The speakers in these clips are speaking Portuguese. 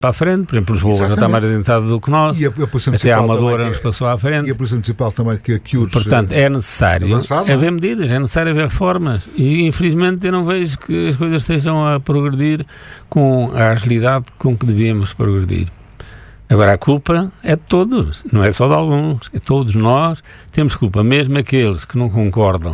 para a frente, por exemplo, Lisboa já está mais adiantada do que nós, E a Polícia até a Municipal Amadora também, nos passou à frente. E a Polícia Municipal também que os... Portanto, é necessário avançado, haver medidas, é necessário haver reformas e infelizmente eu não vejo que as coisas estejam a progredir com a agilidade com que devíamos progredir. Agora, a culpa é de todos, não é só de alguns, é todos nós temos culpa, mesmo aqueles que não concordam,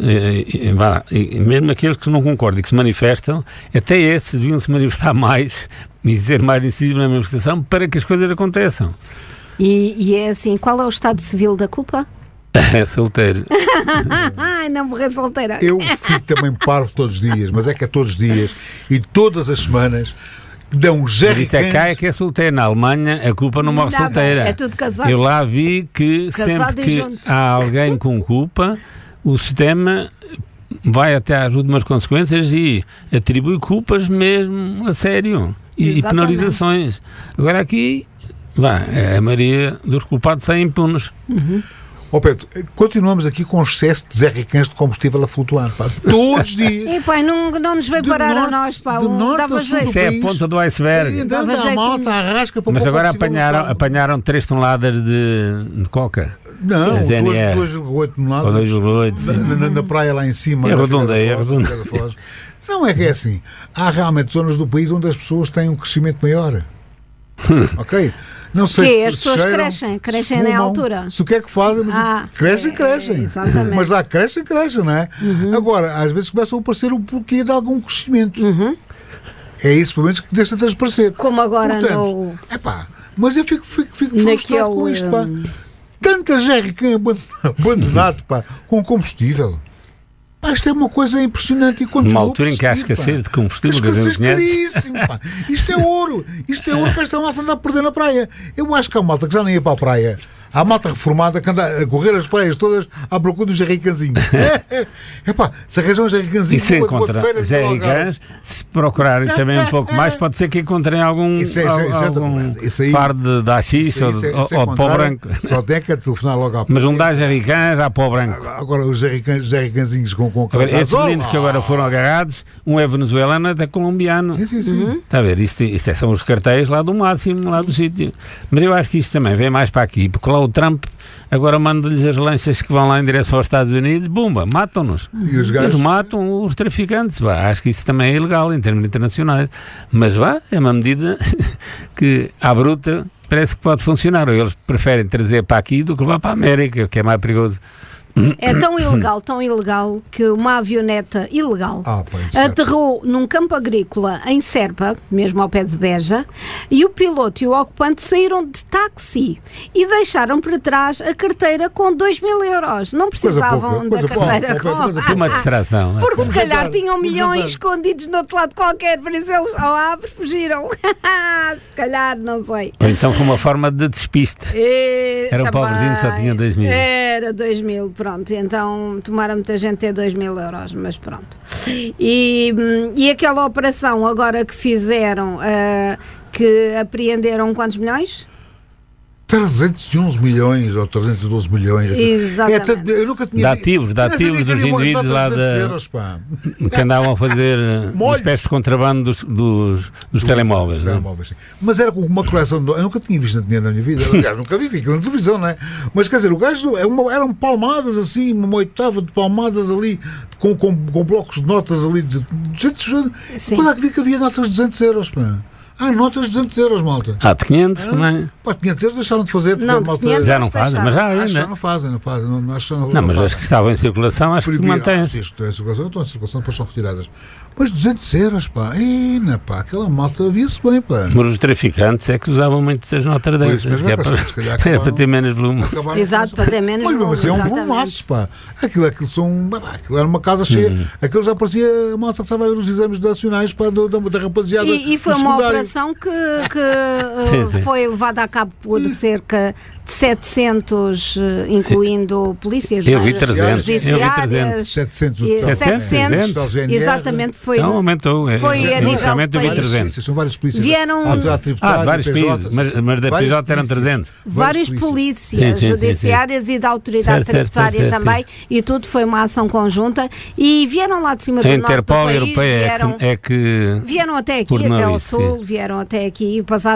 mesmo aqueles que não concordam e que se manifestam, até esses deviam se manifestar mais e ser mais incisivos na manifestação para que as coisas aconteçam. E é assim, qual é o estado civil da culpa? É solteiro. Ai, não morrer solteira. Eu fico também parvo todos os dias, mas é que é todos os dias e todas as semanas dão jerrycans. Isso é cá é que é solteiro. Na Alemanha a culpa não morre solteira. É tudo casado. Eu lá vi que Casado sempre que junto. há alguém com culpa, o sistema vai até às últimas consequências e atribui culpas mesmo a sério e penalizações. Agora aqui a maioria dos culpados saem impunes. Pedro, continuamos aqui com excesso de jerrycans de combustível a flutuar, pá, todos os dias. E pá, não nos veio parar a nós, pá. Dava jeito. Isso é a ponta do iceberg. A malta arrasca para Mas agora apanharam 3 toneladas de coca. Não, 2,8 toneladas 2,8 na praia lá em cima. É redondeia. Não, é que é assim. Há realmente zonas do país onde as pessoas têm um crescimento maior. Ok? Não sei as pessoas crescem na altura. Se o que é que fazem, mas crescem. Exatamente. Mas lá crescem, não é? Agora, às vezes começam a aparecer um porquê de algum crescimento. É isso, pelo menos, que deixa de transparecer. Como agora. Portanto, mas eu fico frustrado com isto, pá. Tanta jerrycan abandonado, pá, com combustível. Isto é uma coisa impressionante. E numa altura em que há escassez de combustível, caríssimo, pá. Isto é ouro que esta malta anda a perder na praia. Eu acho que há malta que já nem ia para a praia. Há malta reformada que anda a correr as praias todas à procura do jerrycanzinho. Se arranjam um jerrycanzinho, e se encontrar jerrycans, se procurarem também um pouco mais, pode ser que encontrem algum fardo de AX ou de pó branco. Só tem que telefonar logo à polícia. Mas não dá jerrycans, há pó branco. Agora os jerrycanzinhos com estes meninos que agora foram agarrados, um é venezuelano, outro é colombiano. Sim. Está a ver? Isto são os cartéis lá do máximo, lá do sítio. Mas eu acho que isto também vem mais para aqui, porque lá o Trump agora manda-lhes as lanchas que vão lá em direção aos Estados Unidos, bumba, matam-nos. Eles matam os traficantes. Acho que isso também é ilegal em termos internacionais. Mas é uma medida que, à bruta, parece que pode funcionar. Ou eles preferem trazer para aqui do que levar para a América, que é mais perigoso. É tão ilegal que uma avioneta ilegal aterrou num campo agrícola em Serpa, mesmo ao pé de Beja, e o piloto e o ocupante saíram de táxi e deixaram para trás a carteira com 2.000 euros. Não precisavam da carteira com uma distração. Porque se calhar tinham milhões escondidos no outro lado qualquer, por isso eles fugiram. Se calhar, não sei. Ou então foi uma forma de despiste. Era um pobrezinho que só tinha 2.000. Era 2.000, pronto, então tomaram muita gente ter 2.000 euros, mas pronto. E aquela operação agora que fizeram, que apreenderam quantos milhões? 311 milhões ou 312 milhões. Exatamente. Eu nunca tinha ativos dos indivíduos lá que andavam a fazer uma espécie de contrabando dos telemóveis. Mas era com uma coleção eu nunca tinha visto dinheiro na minha vida. Aliás, nunca vi aquilo na televisão, não é? Mas quer dizer, o gajo eram palmadas assim, uma oitava de palmadas ali, com blocos de notas ali de 200 euros. Depois que vi que havia notas de 200 euros, pá. Notas de 200 euros, malta. De 500 também. 500 euros deixaram de fazer. Não, malta... Já não fazem, mas já ainda. Acho que já não fazem. Mas as que estavam em circulação, acho que mantêm-se. Se estão em circulação, depois são retiradas. Mas 200 euros, pá. Aquela malta via-se bem, pá. Mas os traficantes é que usavam muitas notas dessas. É para ter menos volume. Exato, para ter menos volume. Mas é um volumaço, pá. Aquilo era uma casa cheia. Aquilo já parecia a malta que estava a ver os exames nacionais, pá, da rapaziada. E foi uma operação que foi levada a cabo por cerca 700, incluindo polícias. Eu vi 300. 700. Exatamente, foi. Não, aumentou. Foi a nível do país. 300. São vários polícias. Vieram vários países, mas da PJ eram 300. Vários polícias judiciárias e da autoridade tributária também, e tudo foi uma ação conjunta, e vieram lá de cima do norte do país. A Interpol Europeia é que vieram até aqui, até ao sul, vieram até aqui, passaram